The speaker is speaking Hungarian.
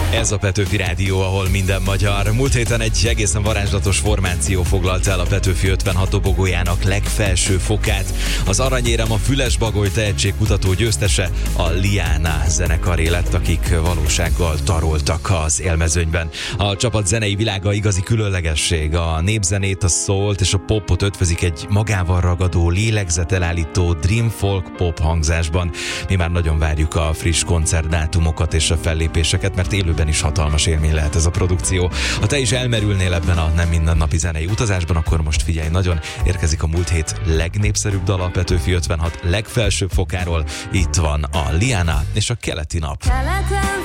Ez a Petőfi Rádió, ahol minden magyar. Múlt héten egy egészen varázslatos formáció foglalta el a Petőfi 56 dobogójának legfelső fokát. Az aranyérem a Füles-Bagoly tehetségkutató győztese, a Liana zenekaré lett, akik valósággal taroltak az élmezőnyben. A csapat zenei világa igazi különlegesség. A népzenét, a szólt és a popot ötvözik egy magával ragadó, lélegzetelállító dream folk pop hangzásban. Mi már nagyon várjuk a friss koncertdátumokat és a fellépéseket, mert élőben is hatalmas élmény lehet ez a produkció. Ha te is elmerülnél ebben a nem mindennapi zenei utazásban, akkor most figyelj nagyon, érkezik a múlt hét legnépszerűbb dala a Petőfi 56 legfelsőbb fokáról. Itt van a Liana és a Keleti nap. Keleten